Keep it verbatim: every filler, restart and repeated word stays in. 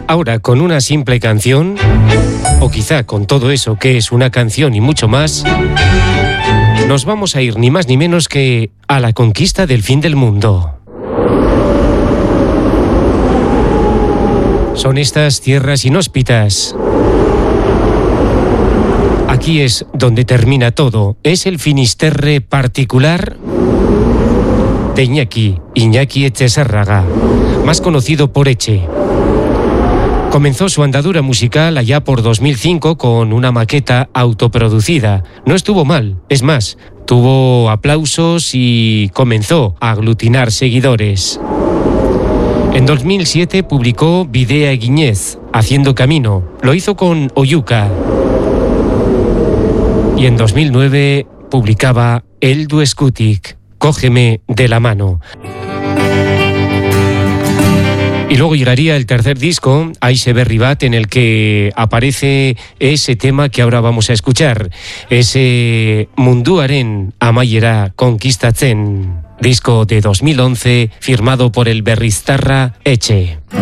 Ahora, con una simple canción, o quizá con todo eso que es una canción y mucho más, nos vamos a ir ni más ni menos que a la conquista del fin del mundo. Son estas tierras inhóspitas. Aquí es donde termina todo. Es el Finisterre particular de Iñaki, Iñaki Etxezárraga, más conocido por Etxe. Comenzó su andadura musical allá por dos mil cinco con una maqueta autoproducida. No estuvo mal, es más, tuvo aplausos y comenzó a aglutinar seguidores. En dos mil siete publicó Bidea Eginez, Haciendo Camino. Lo hizo con Oyuka. Y en dos mil nueve publicaba Heldu Eskutik, Cógeme de la mano. Y luego llegaría el tercer disco, Aixe Berri Bat, en el que aparece ese tema que ahora vamos a escuchar, ese Munduaren Amaiera Konkistatzen, disco de dos mil once, firmado por el berriztarra Etxe.